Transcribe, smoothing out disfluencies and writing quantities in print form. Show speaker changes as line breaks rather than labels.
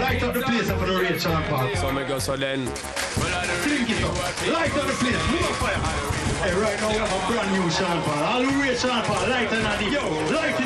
Light up the place for the rate, Sean Paul.
So me go so then.
Flink it up. Light up the place. More fire. Hey, right now we have a brand new Sean Paul. All the rate, Sean Paul. Light and the yo. Light